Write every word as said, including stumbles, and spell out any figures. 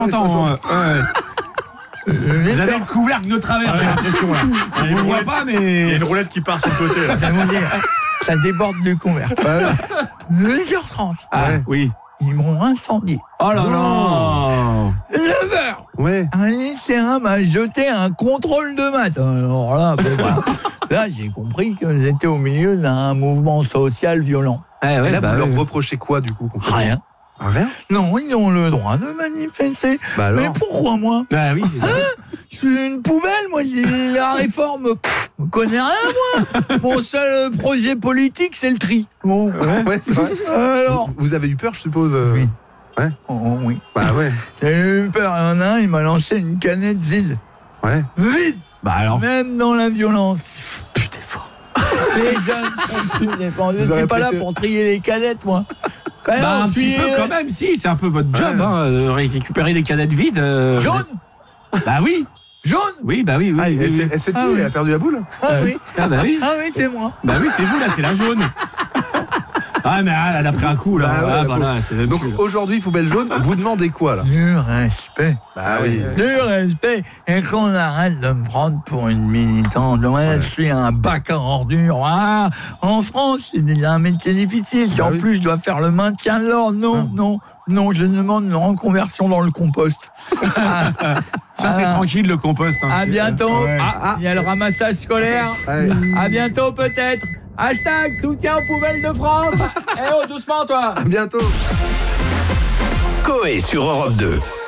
Attends, euh, vous avez le couvercle de travers, j'ai l'impression là. On ne voit pas, mais il y a une roulette qui part sur le côté. Là. Ça déborde du couvercle. huit heures trente. Ah ouais. Oui. Ils m'ont incendié. Oh là là. neuf heures. Ouais. Un lycéen m'a jeté un contrôle de maths. Alors là, ben voilà. Là, j'ai compris que j'étais au milieu d'un mouvement social violent. Eh ouais, Et là, bah vous ouais. leur reprochez quoi, du coup? Rien. Rien? Non, ils ont le droit de manifester. Bah alors. Mais pourquoi moi? Bah oui. Hein? Je suis une poubelle, moi, j'ai la réforme. Pff, je connais rien, moi. Mon seul projet politique, c'est le tri. Bon. Ouais, ouais, c'est vrai. Alors. Vous, vous avez eu peur, je suppose? euh... Oui. Ouais. Oh, oui. Bah ouais. J'ai eu peur. Il y en a un, il m'a lancé une canette vide. Ouais. Vide. Bah alors. Même dans la violence. Il faut plus d'efforts. Les jeunes sont plus d'efforts. Je Vous suis aurez pas là préféré- pour trier les canettes, moi. Bah, Alors, un petit puis, peu euh, quand même, si, c'est un peu votre job, Ouais. hein, de récupérer des canettes vides. Euh... Jaune. Bah oui. Jaune. Oui, bah oui, oui. Ah, oui, elle oui. s'est elle s'est Ah tuée, oui. elle a perdu la boule? Ah oui. Ah bah oui. Ah oui, c'est moi. Bah oui, c'est vous là, c'est la jaune. Ah mais ah, elle a pris un coup là. Bah ouais, ah, la bah, pauvre. là, c'est même Donc plus, là. aujourd'hui, poubelle jaune, vous demandez quoi là? Du respect. Bah oui. Du respect. Et qu'on arrête de me prendre pour une militante. Ouais, Ouais. je suis un bac à ordures. Ah, en France, c'est déjà un métier difficile. Bah en oui. plus, je dois faire le maintien de l'ordre. Non, Ah. non, non, je demande une reconversion dans le compost. Ça c'est Ah. tranquille le compost. Hein. À bientôt. Ouais. Ah, il y a le ramassage scolaire. Ouais. À bientôt peut-être. Hashtag soutien aux poubelles de France. Eh oh, doucement toi. À bientôt. Coé sur Europe deux.